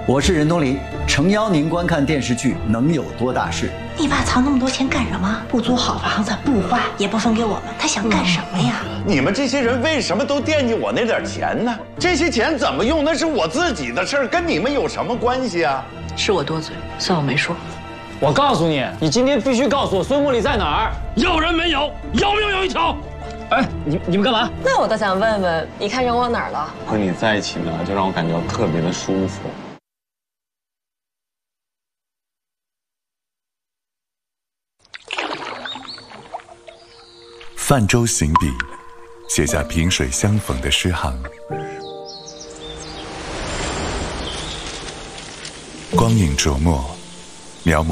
我是任东林，诚邀您观看电视剧《能有多大事》。 你爸藏那么多钱干什么？不租好房子，不花，也不分给我们，他想干什么呀？ 你们这些人为什么都惦记我那点钱呢？这些钱怎么用那是我自己的事儿，跟你们有什么关系啊？ 是我多嘴，算我没说。 我告诉你，你今天必须告诉我孙木里在哪儿。 要人没有，有命有一条。 哎，你们干嘛？ 那我倒想问问，你看人往哪儿了？ 和你在一起呢，就让我感觉特别的舒服。 泛舟行笔，写下萍水相逢的诗行。光影琢磨，描摹